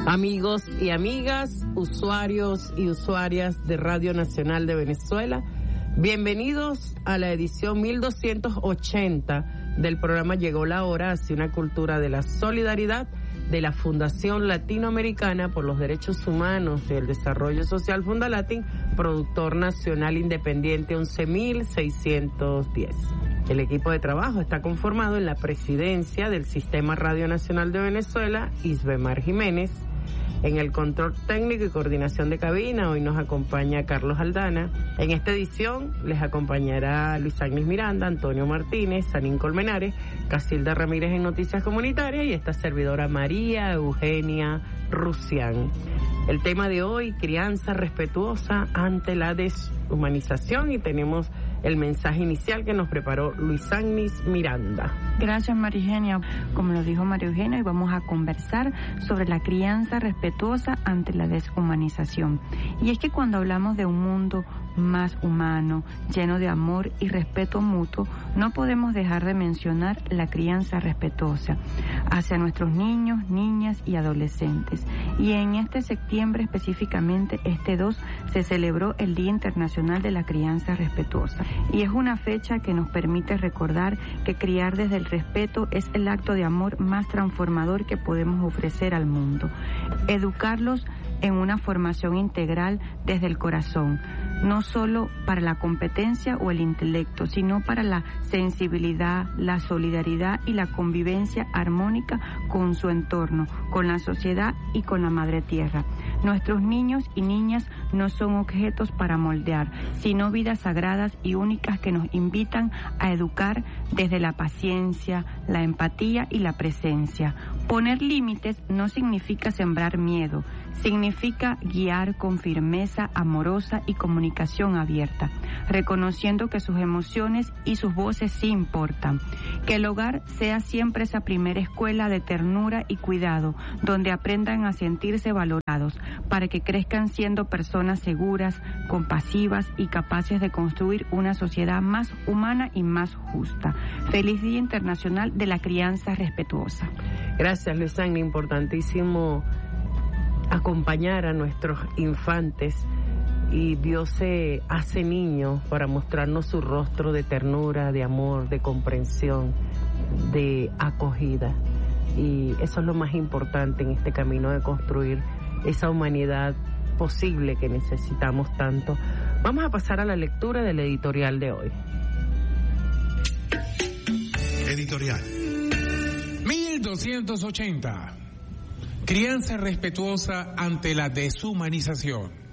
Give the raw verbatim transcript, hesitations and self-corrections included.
Amigos y amigas, usuarios y usuarias de Radio Nacional de Venezuela, bienvenidos a la edición mil doscientos ochenta del programa Llegó la Hora hacia una cultura de la solidaridad de la Fundación Latinoamericana por los Derechos Humanos y el Desarrollo Social Fundalatin, productor nacional independiente once mil seiscientos diez. El equipo de trabajo está conformado en la presidencia del Sistema Radio Nacional de Venezuela, Isbemar Jiménez. En el control técnico y coordinación de cabina, hoy nos acompaña Carlos Aldana. En esta edición les acompañará Luis Agnes Miranda, Antonio Martínez, Sanín Colmenares, Casilda Ramírez en Noticias Comunitarias y esta servidora María Eugenia Rusián. El tema de hoy, crianza respetuosa ante la deshumanización, y tenemos el mensaje inicial que nos preparó Luis Agnes Miranda. Gracias, María Eugenia. Como lo dijo María Eugenia, hoy vamos a conversar sobre la crianza respetuosa ante la deshumanización. Y es que cuando hablamos de un mundo más humano, lleno de amor y respeto mutuo, no podemos dejar de mencionar la crianza respetuosa hacia nuestros niños, niñas y adolescentes. Y en este septiembre, específicamente este dos, se celebró el Día Internacional de la Crianza Respetuosa. Y es una fecha que nos permite recordar que criar desde el respeto es el acto de amor más transformador que podemos ofrecer al mundo. Educarlos en una formación integral desde el corazón, no solo para la competencia o el intelecto, sino para la sensibilidad, la solidaridad y la convivencia armónica con su entorno, con la sociedad y con la madre tierra. Nuestros niños y niñas no son objetos para moldear, sino vidas sagradas y únicas que nos invitan a educar desde la paciencia, la empatía y la presencia. Poner límites no significa sembrar miedo, significa guiar con firmeza amorosa y comunicación abierta, reconociendo que sus emociones y sus voces sí importan. Que el hogar sea siempre esa primera escuela de ternura y cuidado, donde aprendan a sentirse valorados, para que crezcan siendo personas seguras, compasivas y capaces de construir una sociedad más humana y más justa. Feliz Día Internacional de la Crianza Respetuosa. Gracias, Luisana. Importantísimo acompañar a nuestros infantes, y Dios se hace niño para mostrarnos su rostro de ternura, de amor, de comprensión, de acogida, y eso es lo más importante en este camino de construir esa humanidad posible que necesitamos tanto. Vamos a pasar a la lectura del editorial de hoy. Editorial mil doscientos ochenta. Crianza respetuosa ante la deshumanización.